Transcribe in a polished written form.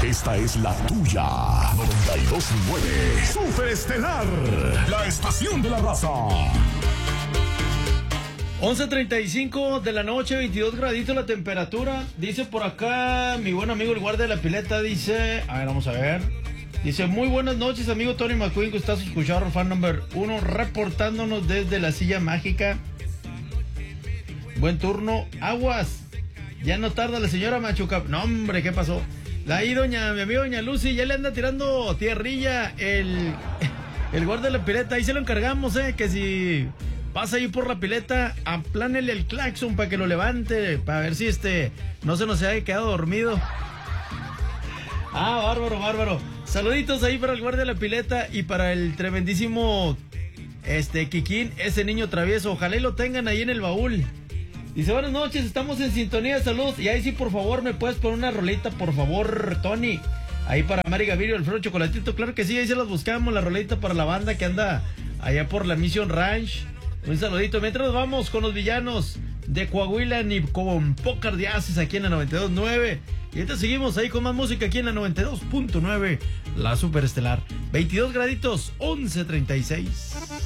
Esta es la tuya. 92.9 Super Estelar, la estación de la raza. 11:35 de la noche, 22 graditos la temperatura. Dice por acá mi buen amigo el guardia de la pileta, dice, a ver, vamos a ver. Dice, muy buenas noches, amigo Tony McQueen, que estás escuchando fan number 1, reportándonos desde la silla mágica. Buen turno. Aguas. Ya no tarda la señora Machuca. No, hombre, ¿qué pasó? Ahí mi amiga doña Lucy, ya le anda tirando tierrilla el guardia de la pileta. Ahí se lo encargamos, que si pasa ahí por la pileta, aplánele el claxon para que lo levante, para ver si no se nos haya quedado dormido. Ah, bárbaro. Saluditos ahí para el guardia de la pileta y para el tremendísimo Kikín, ese niño travieso. Ojalá y lo tengan ahí en el baúl. Dice, buenas noches, estamos en sintonía, saludos. Y ahí sí, por favor, me puedes poner una rolita, por favor, Tony. Ahí para Mari Gavirio, Alfredo Chocolatito, claro que sí, ahí se las buscamos, la rolita para la banda que anda allá por la Mission Ranch. Un saludito. Mientras nos vamos con los villanos de Coahuila, ni con pocas de haces aquí en la 92.9. Y ahorita seguimos ahí con más música aquí en la 92.9, la Superestelar. 22 graditos, 11:36.